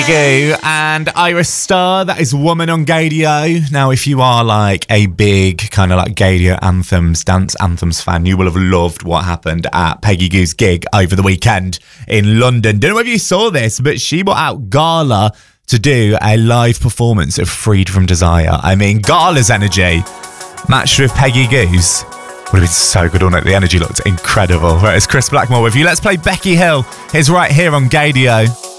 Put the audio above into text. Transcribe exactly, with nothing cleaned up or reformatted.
Goo and Iris Star, that is Woman on Gaydio. Now, if you are like a big kind of like Gaydio anthems, dance anthems fan, you will have loved what happened at Peggy Goo's gig over the weekend in London. Don't know if you saw this, but she brought out Gala to do a live performance of Freed From Desire. I mean, Gala's energy matched with Peggy Goo's would have been so good on it. The energy looked incredible. Right, it's Chris Blackmore with you. Let's play Becky Hill. He's right here on Gaydio.